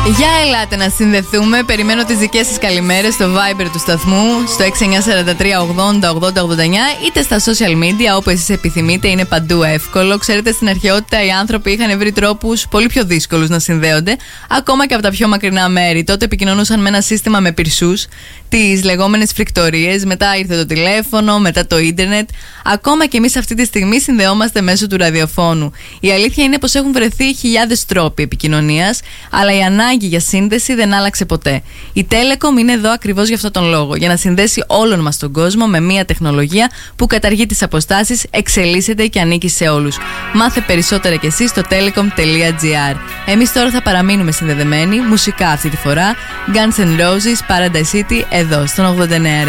Για ελάτε να συνδεθούμε. Περιμένω τις δικές σας καλημέρες στο Viber του σταθμού στο 6943808089 είτε στα social media όπου εσείς επιθυμείτε. Είναι παντού εύκολο. Ξέρετε, στην αρχαιότητα οι άνθρωποι είχαν βρει τρόπους πολύ πιο δύσκολους να συνδέονται, ακόμα και από τα πιο μακρινά μέρη. Τότε επικοινωνούσαν με ένα σύστημα με πυρσούς, τις λεγόμενες φρικτορίες. Μετά ήρθε το τηλέφωνο, μετά το ίντερνετ. Ακόμα και εμείς αυτή τη στιγμή συνδεόμαστε μέσω του ραδιοφώνου. Η αλήθεια είναι πως έχουν βρεθεί χιλιάδες τρόποι επικοινωνίας, αλλά η ανάγκη για σύνδεση δεν άλλαξε ποτέ. Η Telecom είναι εδώ ακριβώς για αυτόν τον λόγο. Για να συνδέσει όλον μας τον κόσμο με μια τεχνολογία που καταργεί τις αποστάσεις, εξελίσσεται και ανήκει σε όλους. Μάθε περισσότερα κι εσύ στο telecom.gr. Εμείς τώρα θα παραμείνουμε συνδεδεμένοι, μουσικά αυτή τη φορά. Guns N' Roses, Paradise City, εδώ στον 89.